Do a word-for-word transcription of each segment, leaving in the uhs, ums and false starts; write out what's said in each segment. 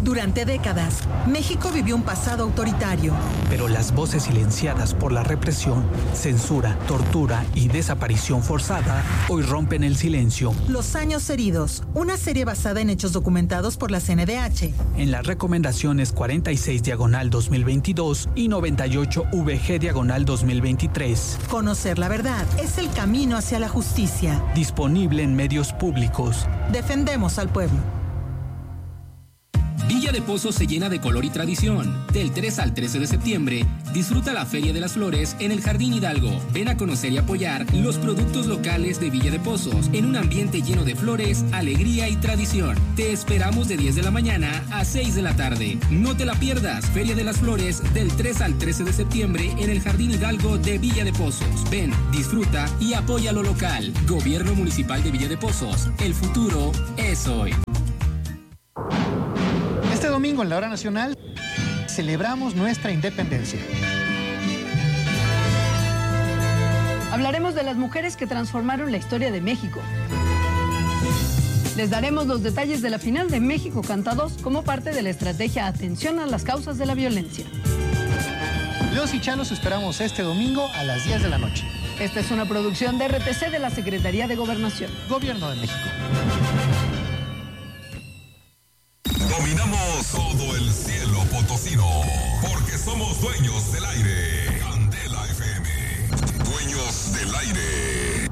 Durante décadas, México vivió un pasado autoritario. Pero las voces silenciadas por la represión, censura, tortura y desaparición forzada hoy rompen el silencio. Los años heridos, una serie basada en hechos documentados por la C N D H. En las recomendaciones cuarenta y seis diagonal dos mil veintidós y noventa y ocho V G diagonal dos mil veintitrés. Conocer la verdad es el camino hacia la justicia. Disponible en medios públicos. Defendemos al pueblo. Villa de Pozos se llena de color y tradición. Del tres al trece de septiembre, disfruta la Feria de las Flores en el Jardín Hidalgo. Ven a conocer y apoyar los productos locales de Villa de Pozos en un ambiente lleno de flores, alegría y tradición. Te esperamos de diez de la mañana a seis de la tarde. No te la pierdas. Feria de las Flores del tres al trece de septiembre en el Jardín Hidalgo de Villa de Pozos. Ven, disfruta y apoya lo local. Gobierno Municipal de Villa de Pozos. El futuro es hoy. Este domingo en la Hora Nacional celebramos nuestra independencia. Hablaremos de las mujeres que transformaron la historia de México. Les daremos los detalles de la final de México Canta dos como parte de la estrategia Atención a las causas de la violencia. Los y Chalos esperamos este domingo a las diez de la noche. Esta es una producción de R T C de la Secretaría de Gobernación. Gobierno de México. Dominamos todo el cielo potosino, porque somos dueños del aire. Candela F M, dueños del aire.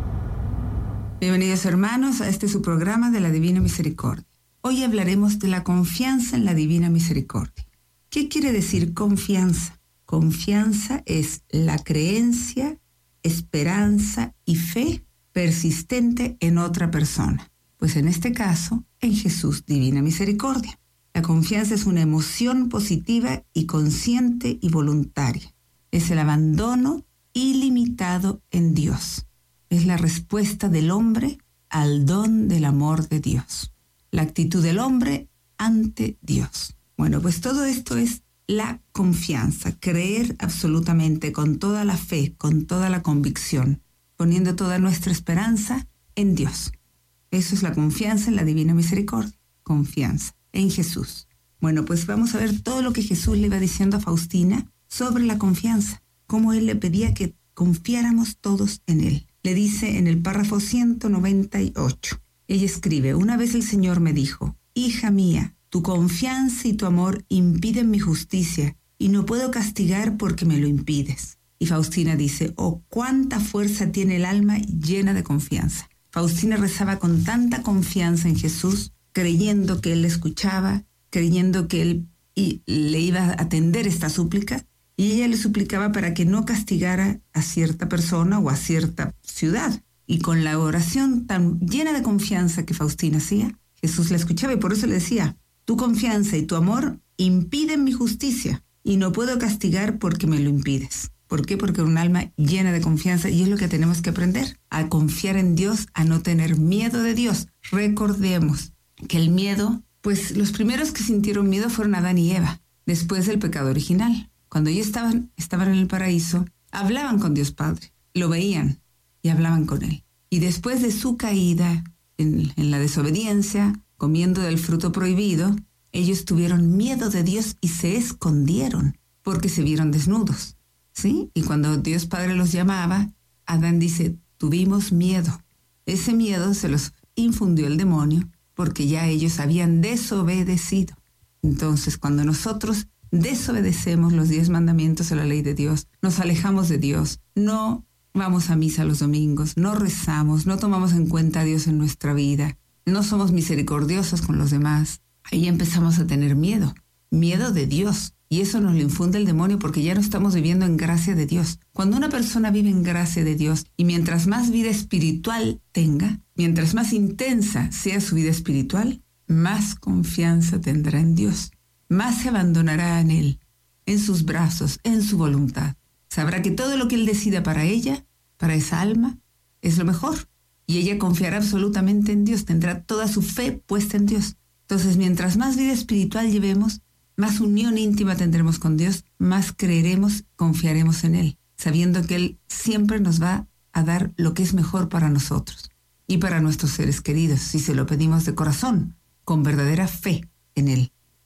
Bienvenidos hermanos a este su programa de la Divina Misericordia. Hoy hablaremos de la confianza en la Divina Misericordia. ¿Qué quiere decir confianza? Confianza es la creencia, esperanza y fe persistente en otra persona. Pues en este caso, en Jesús Divina Misericordia. La confianza es una emoción positiva y consciente y voluntaria. Es el abandono ilimitado en Dios. Es la respuesta del hombre al don del amor de Dios. La actitud del hombre ante Dios. Bueno, pues todo esto es la confianza, creer absolutamente con toda la fe, con toda la convicción, poniendo toda nuestra esperanza en Dios. Eso es la confianza en la Divina Misericordia, confianza en Jesús. Bueno, pues vamos a ver todo lo que Jesús le iba diciendo a Faustina sobre la confianza, cómo él le pedía que confiáramos todos en él. Le dice en el párrafo ciento noventa y ocho, ella escribe, una vez el Señor me dijo, hija mía, tu confianza y tu amor impiden mi justicia y no puedo castigar porque me lo impides. Y Faustina dice, oh, cuánta fuerza tiene el alma llena de confianza. Faustina rezaba con tanta confianza en Jesús, creyendo que Él le escuchaba, creyendo que Él y le iba a atender esta súplica, y ella le suplicaba para que no castigara a cierta persona o a cierta ciudad. Y con la oración tan llena de confianza que Faustina hacía, Jesús la escuchaba y por eso le decía, tu confianza y tu amor impiden mi justicia, y no puedo castigar porque me lo impides. ¿Por qué? Porque un alma llena de confianza, y es lo que tenemos que aprender, a confiar en Dios, a no tener miedo de Dios. Recordemos que el miedo, pues los primeros que sintieron miedo fueron Adán y Eva, después del pecado original. Cuando ellos estaban, estaban en el paraíso, hablaban con Dios Padre, lo veían y hablaban con Él. Y después de su caída en, en la desobediencia, comiendo del fruto prohibido, ellos tuvieron miedo de Dios y se escondieron porque se vieron desnudos. ¿Sí? Y cuando Dios Padre los llamaba, Adán dice, tuvimos miedo. Ese miedo se los infundió el demonio porque ya ellos habían desobedecido. Entonces, cuando nosotros desobedecemos los diez mandamientos de la ley de Dios, nos alejamos de Dios, no vamos a misa los domingos, no rezamos, no tomamos en cuenta a Dios en nuestra vida, no somos misericordiosos con los demás, ahí empezamos a tener miedo, miedo de Dios. Y eso nos lo infunde el demonio porque ya no estamos viviendo en gracia de Dios. Cuando una persona vive en gracia de Dios y mientras más vida espiritual tenga, mientras más intensa sea su vida espiritual, más confianza tendrá en Dios. Más se abandonará en Él, en sus brazos, en su voluntad. Sabrá que todo lo que Él decida para ella, para esa alma, es lo mejor. Y ella confiará absolutamente en Dios, tendrá toda su fe puesta en Dios. Entonces, mientras más vida espiritual llevemos, más unión íntima tendremos con Dios, más creeremos, confiaremos en Él, sabiendo que Él siempre nos va a dar lo que es mejor para nosotros y para nuestros seres queridos, si se lo pedimos de corazón, con verdadera fe en Él.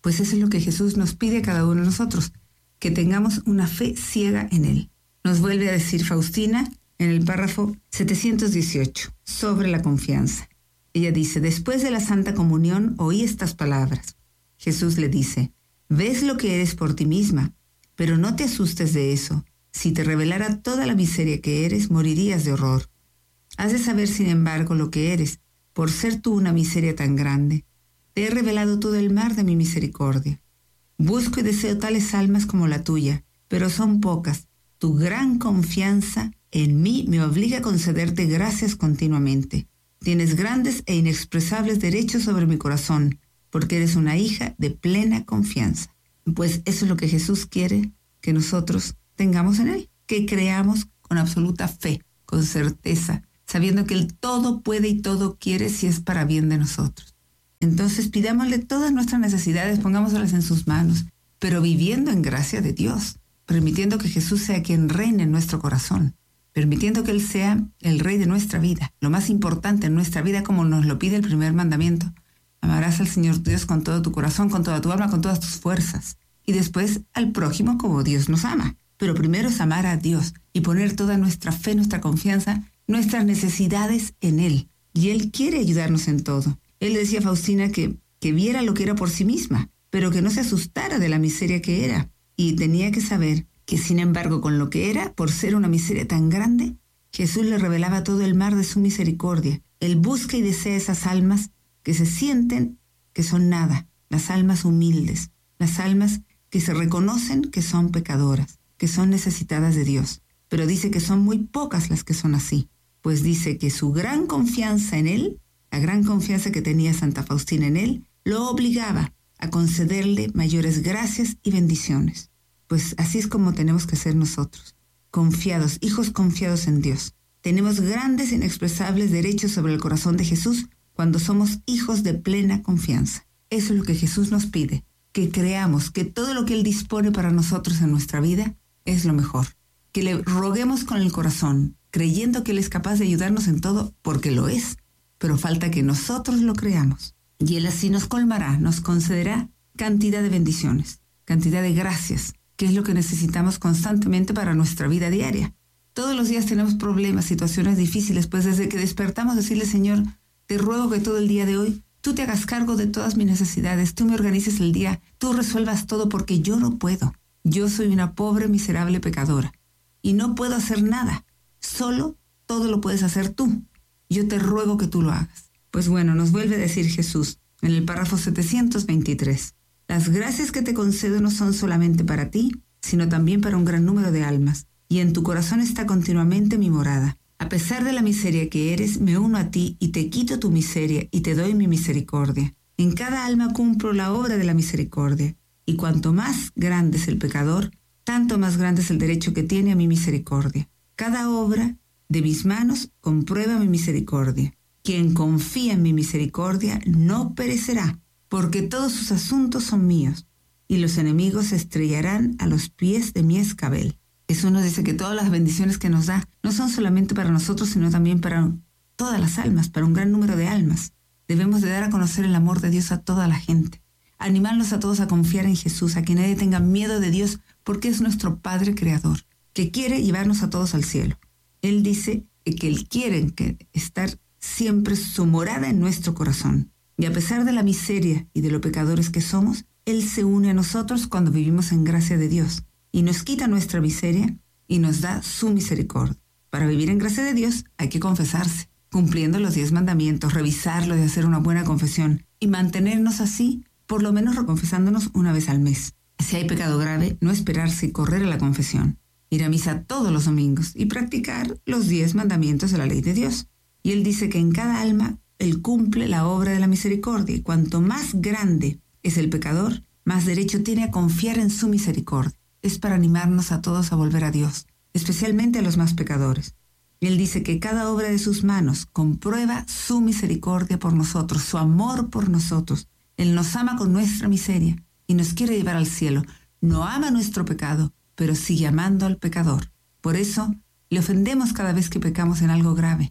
Pues eso es lo que Jesús nos pide a cada uno de nosotros, que tengamos una fe ciega en Él. Nos vuelve a decir Faustina en el párrafo setecientos dieciocho, sobre la confianza. Ella dice, después de la Santa Comunión oí estas palabras. Jesús le dice, ves lo que eres por ti misma, pero no te asustes de eso. Si te revelara toda la miseria que eres, morirías de horror. Has de saber, sin embargo, lo que eres, por ser tú una miseria tan grande. Te he revelado todo el mar de mi misericordia. Busco y deseo tales almas como la tuya, pero son pocas. Tu gran confianza en mí me obliga a concederte gracias continuamente. Tienes grandes e inexpresables derechos sobre mi corazón, porque eres una hija de plena confianza. Pues eso es lo que Jesús quiere que nosotros tengamos en Él, que creamos con absoluta fe, con certeza, sabiendo que Él todo puede y todo quiere si es para bien de nosotros. Entonces pidámosle todas nuestras necesidades, pongámoslas en sus manos, pero viviendo en gracia de Dios, permitiendo que Jesús sea quien reine en nuestro corazón, permitiendo que Él sea el Rey de nuestra vida, lo más importante en nuestra vida, como nos lo pide el primer mandamiento. Amarás al Señor tu Dios con todo tu corazón, con toda tu alma, con todas tus fuerzas. Y después al prójimo como Dios nos ama. Pero primero es amar a Dios y poner toda nuestra fe, nuestra confianza, nuestras necesidades en Él. Y Él quiere ayudarnos en todo. Él decía a Faustina que, que viera lo que era por sí misma, pero que no se asustara de la miseria que era. Y tenía que saber que, sin embargo, con lo que era, por ser una miseria tan grande, Jesús le revelaba todo el mar de su misericordia. Él busca y desea esas almas que se sienten que son nada, las almas humildes, las almas que se reconocen que son pecadoras, que son necesitadas de Dios. Pero dice que son muy pocas las que son así, pues dice que su gran confianza en Él, la gran confianza que tenía Santa Faustina en Él, lo obligaba a concederle mayores gracias y bendiciones. Pues así es como tenemos que ser nosotros, confiados, hijos confiados en Dios. Tenemos grandes e inexpresables derechos sobre el corazón de Jesús cuando somos hijos de plena confianza. Eso es lo que Jesús nos pide, que creamos que todo lo que Él dispone para nosotros en nuestra vida es lo mejor. Que le roguemos con el corazón, creyendo que Él es capaz de ayudarnos en todo, porque lo es. Pero falta que nosotros lo creamos. Y Él así nos colmará, nos concederá cantidad de bendiciones, cantidad de gracias, que es lo que necesitamos constantemente para nuestra vida diaria. Todos los días tenemos problemas, situaciones difíciles, pues desde que despertamos decirle, Señor, te ruego que todo el día de hoy tú te hagas cargo de todas mis necesidades, tú me organices el día, tú resuelvas todo porque yo no puedo. Yo soy una pobre, miserable pecadora y no puedo hacer nada. Solo todo lo puedes hacer tú. Yo te ruego que tú lo hagas. Pues bueno, nos vuelve a decir Jesús en el párrafo setecientos veintitrés. Las gracias que te concedo no son solamente para ti, sino también para un gran número de almas, y en tu corazón está continuamente mi morada. A pesar de la miseria que eres, me uno a ti y te quito tu miseria y te doy mi misericordia. En cada alma cumplo la obra de la misericordia, y cuanto más grande es el pecador, tanto más grande es el derecho que tiene a mi misericordia. Cada obra de mis manos comprueba mi misericordia. Quien confía en mi misericordia no perecerá, porque todos sus asuntos son míos, y los enemigos se estrellarán a los pies de mi escabel. Eso nos dice que todas las bendiciones que nos da no son solamente para nosotros, sino también para todas las almas, para un gran número de almas. Debemos de dar a conocer el amor de Dios a toda la gente. Animarlos a todos a confiar en Jesús, a que nadie tenga miedo de Dios, porque es nuestro Padre Creador, que quiere llevarnos a todos al cielo. Él dice que Él quiere que estar siempre su morada en nuestro corazón. Y a pesar de la miseria y de lo pecadores que somos, Él se une a nosotros cuando vivimos en gracia de Dios. Y nos quita nuestra miseria y nos da su misericordia. Para vivir en gracia de Dios hay que confesarse, cumpliendo los diez mandamientos, revisarlos y hacer una buena confesión, y mantenernos así, por lo menos reconfesándonos una vez al mes. Si hay pecado grave, no esperarse y correr a la confesión, ir a misa todos los domingos y practicar los diez mandamientos de la ley de Dios. Y Él dice que en cada alma Él cumple la obra de la misericordia, y cuanto más grande es el pecador, más derecho tiene a confiar en su misericordia. Es para animarnos a todos a volver a Dios, especialmente a los más pecadores. Él dice que cada obra de sus manos comprueba su misericordia por nosotros, su amor por nosotros. Él nos ama con nuestra miseria y nos quiere llevar al cielo. No ama nuestro pecado, pero sigue amando al pecador. Por eso le ofendemos cada vez que pecamos en algo grave.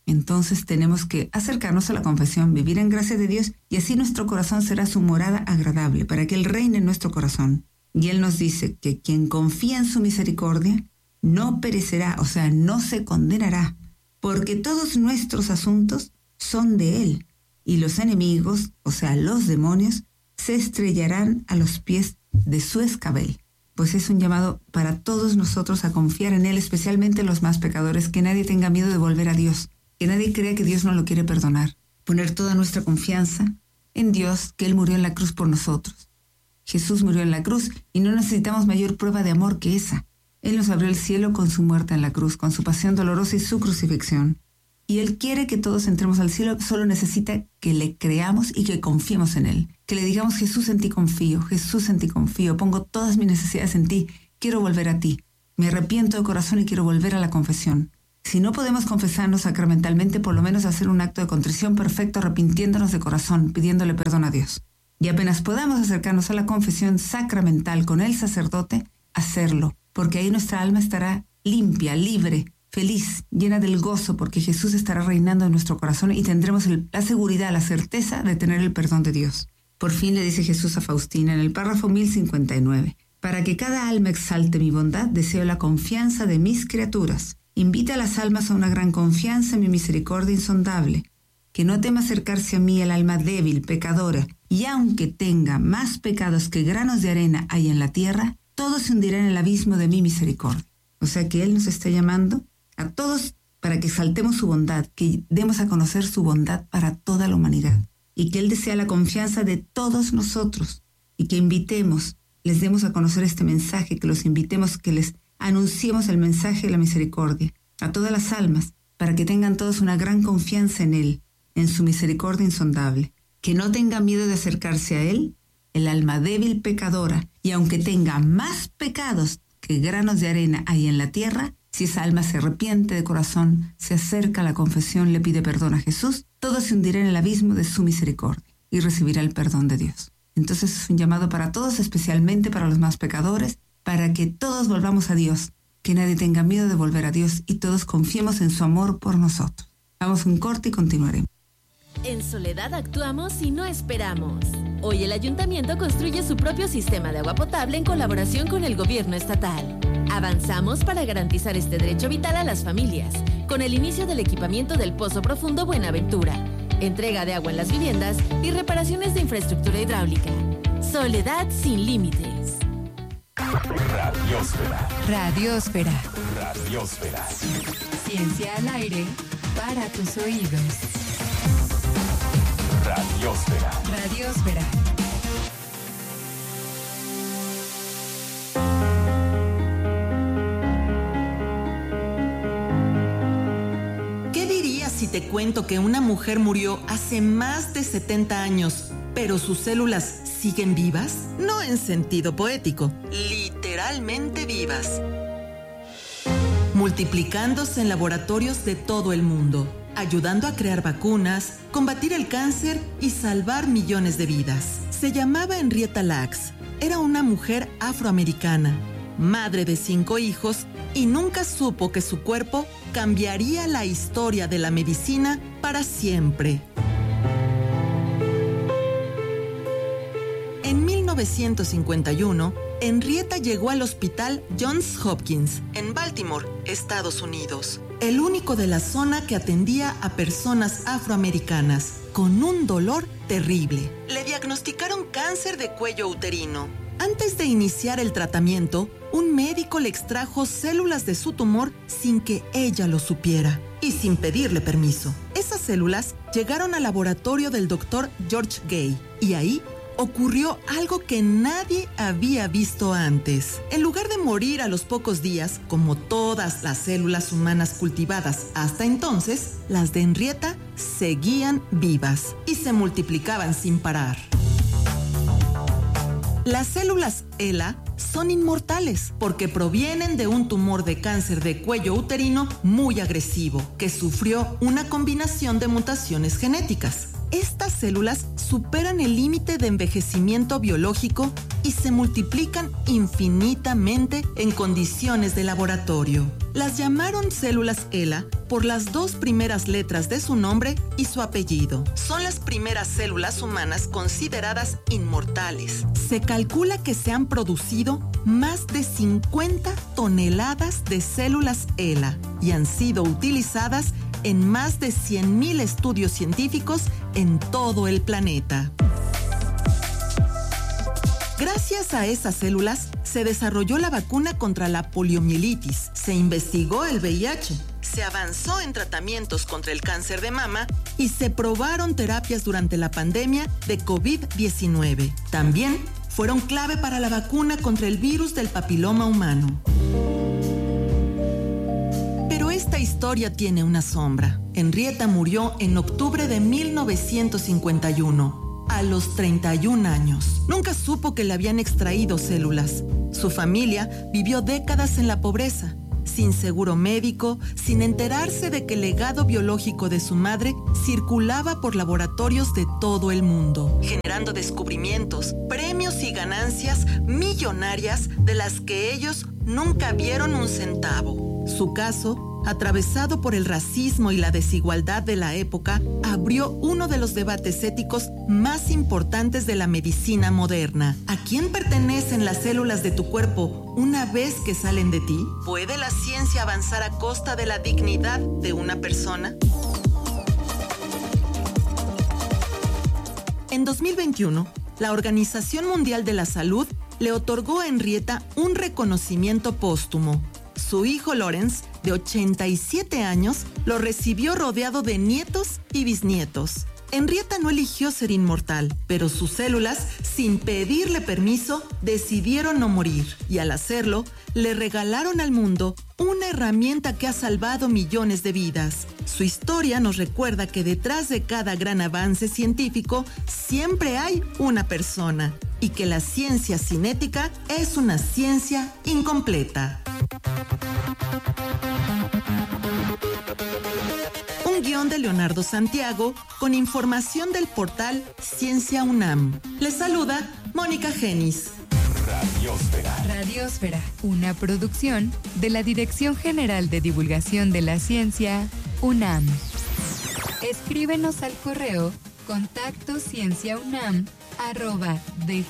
Entonces tenemos que acercarnos a la confesión, vivir en gracia de Dios, y así nuestro corazón será su morada agradable, para que Él reine en nuestro corazón. Y Él nos dice que quien confía en su misericordia no perecerá, o sea, no se condenará, porque todos nuestros asuntos son de Él, y los enemigos, o sea, los demonios, se estrellarán a los pies de su escabel. Pues es un llamado para todos nosotros a confiar en Él, especialmente los más pecadores, que nadie tenga miedo de volver a Dios, que nadie crea que Dios no lo quiere perdonar, poner toda nuestra confianza en Dios, que Él murió en la cruz por nosotros. Jesús murió en la cruz y no necesitamos mayor prueba de amor que esa. Él nos abrió el cielo con su muerte en la cruz, con su pasión dolorosa y su crucifixión. Y Él quiere que todos entremos al cielo, solo necesita que le creamos y que confiemos en Él. Que le digamos: Jesús, en ti confío, Jesús, en ti confío, pongo todas mis necesidades en ti, quiero volver a ti. Me arrepiento de corazón y quiero volver a la confesión. Si no podemos confesarnos sacramentalmente, por lo menos hacer un acto de contrición perfecto, arrepintiéndonos de corazón, pidiéndole perdón a Dios. Y apenas podamos acercarnos a la confesión sacramental con el sacerdote, hacerlo, porque ahí nuestra alma estará limpia, libre, feliz, llena del gozo, porque Jesús estará reinando en nuestro corazón y tendremos el, la seguridad, la certeza de tener el perdón de Dios. Por fin le dice Jesús a Faustina en el párrafo mil cincuenta y nueve, para que cada alma exalte mi bondad, deseo la confianza de mis criaturas. Invita a las almas a una gran confianza en mi misericordia insondable, que no tema acercarse a mí el alma débil, pecadora, y aunque tenga más pecados que granos de arena hay en la tierra, todos se hundirán en el abismo de mi misericordia. O sea que Él nos está llamando a todos para que exaltemos su bondad, que demos a conocer su bondad para toda la humanidad, y que Él desea la confianza de todos nosotros, y que invitemos, les demos a conocer este mensaje, que los invitemos, que les anunciemos el mensaje de la misericordia a todas las almas, para que tengan todos una gran confianza en Él, en su misericordia insondable, que no tenga miedo de acercarse a Él, el alma débil pecadora, y aunque tenga más pecados que granos de arena hay en la tierra, si esa alma se arrepiente de corazón, se acerca a la confesión, le pide perdón a Jesús, todo se hundirá en el abismo de su misericordia y recibirá el perdón de Dios. Entonces es un llamado para todos, especialmente para los más pecadores, para que todos volvamos a Dios, que nadie tenga miedo de volver a Dios y todos confiemos en su amor por nosotros. Vamos a un corte y continuaremos. En Soledad actuamos y no esperamos. Hoy el ayuntamiento construye su propio sistema de agua potable en colaboración con el gobierno estatal. Avanzamos para garantizar este derecho vital a las familias, con el inicio del equipamiento del Pozo Profundo Buenaventura, entrega de agua en las viviendas y reparaciones de infraestructura hidráulica. Soledad sin límites. Radiosfera. Radiosfera. Radiosfera. Ciencia al aire para tus oídos. Radiosfera. Radiosfera. ¿Qué dirías si te cuento que una mujer murió hace más de setenta años, pero sus células siguen vivas? No en sentido poético, literalmente vivas. Multiplicándose en laboratorios de todo el mundo, ayudando a crear vacunas, combatir el cáncer y salvar millones de vidas. Se llamaba Henrietta Lacks. Era una mujer afroamericana, madre de cinco hijos, y nunca supo que su cuerpo cambiaría la historia de la medicina para siempre. En mil novecientos cincuenta y uno, Henrietta llegó al hospital Johns Hopkins, en Baltimore, Estados Unidos, el único de la zona que atendía a personas afroamericanas con un dolor terrible. Le diagnosticaron cáncer de cuello uterino. Antes de iniciar el tratamiento, un médico le extrajo células de su tumor sin que ella lo supiera y sin pedirle permiso. Esas células llegaron al laboratorio del doctor George Gay y ahí ocurrió algo que nadie había visto antes. En lugar de morir a los pocos días, como todas las células humanas cultivadas hasta entonces, las de Henrietta seguían vivas y se multiplicaban sin parar. Las células ELA son inmortales porque provienen de un tumor de cáncer de cuello uterino muy agresivo que sufrió una combinación de mutaciones genéticas. Estas células superan el límite de envejecimiento biológico y se multiplican infinitamente en condiciones de laboratorio. Las llamaron células ELA por las dos primeras letras de su nombre y su apellido. Son las primeras células humanas consideradas inmortales. Se calcula que se han producido más de cincuenta toneladas de células ELA y han sido utilizadas en más de cien mil estudios científicos en todo el planeta. Gracias a esas células se desarrolló la vacuna contra la poliomielitis, se investigó el V I H, se avanzó en tratamientos contra el cáncer de mama y se probaron terapias durante la pandemia de COVID diecinueve. También fueron clave para la vacuna contra el virus del papiloma humano. Pero esta historia tiene una sombra. Henrietta murió en octubre de mil novecientos cincuenta y uno. A los treinta y un años. Nunca supo que le habían extraído células. Su familia vivió décadas en la pobreza, sin seguro médico, sin enterarse de que el legado biológico de su madre circulaba por laboratorios de todo el mundo, generando descubrimientos, premios y ganancias millonarias de las que ellos nunca vieron un centavo. Su caso, atravesado por el racismo y la desigualdad de la época, abrió uno de los debates éticos más importantes de la medicina moderna. ¿A quién pertenecen las células de tu cuerpo una vez que salen de ti? ¿Puede la ciencia avanzar a costa de la dignidad de una persona? En dos mil veintiuno, la Organización Mundial de la Salud le otorgó a Henrietta un reconocimiento póstumo. Su hijo Lawrence, de ochenta y siete años, lo recibió rodeado de nietos y bisnietos. Henrietta no eligió ser inmortal, pero sus células, sin pedirle permiso, decidieron no morir. Y al hacerlo, le regalaron al mundo una herramienta que ha salvado millones de vidas. Su historia nos recuerda que detrás de cada gran avance científico siempre hay una persona y que la ciencia sin ética es una ciencia incompleta. Un guión de Leonardo Santiago con información del portal Ciencia UNAM. Les saluda Mónica Genis. Radiosfera. Radiosfera, una producción de la Dirección General de Divulgación de la Ciencia, UNAM. Escríbenos al correo contacto cienciaunam arroba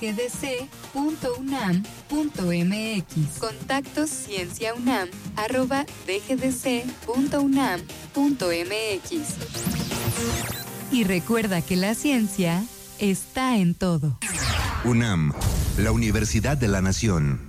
dgdc.unam.mx. Contacto cienciaunam arroba dgdc.unam.mx. Y recuerda que la ciencia está en todo. UNAM, la Universidad de la Nación.